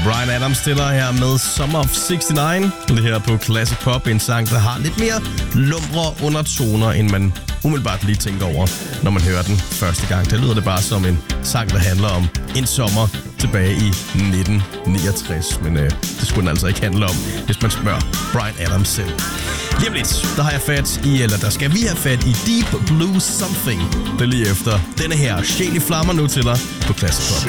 Bryan Adams stiller her med Summer of 69. Det her på Classic Pop, en sang, der har lidt mere lumre undertoner, end man umiddelbart lige tænker over, når man hører den første gang. Det lyder det bare som en sang, der handler om en sommer tilbage i 1969. Men det skulle den altså ikke handle om, hvis man spørger Bryan Adams selv. Lige om lidt, der skal vi have fat i Deep Blue Something. Det er lige efter denne her Shady Flammer nu til dig på Classic Pop.